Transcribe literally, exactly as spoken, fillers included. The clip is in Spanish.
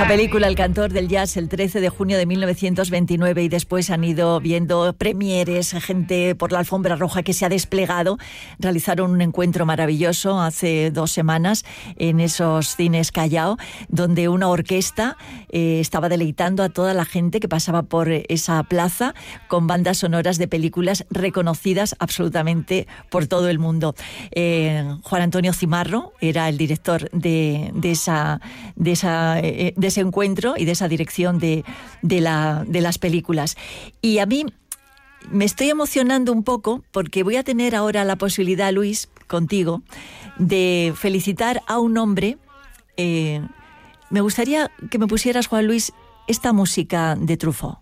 Esa película, El cantor del jazz, el trece de junio de mil novecientos veintinueve, y después han ido viendo premieres, gente por la alfombra roja que se ha desplegado. Realizaron un encuentro maravilloso hace dos semanas en esos cines Callao, donde una orquesta eh, estaba deleitando a toda la gente que pasaba por esa plaza con bandas sonoras de películas reconocidas absolutamente por todo el mundo. Eh, Juan Antonio Cimarro era el director de, de esa... De, esa, de ese encuentro y de esa dirección de, de, la, de las películas. Y a mí me estoy emocionando un poco porque voy a tener ahora la posibilidad, Luis, contigo, de felicitar a un hombre. Eh, me gustaría que me pusieras, Juan Luis, esta música de Truffaut.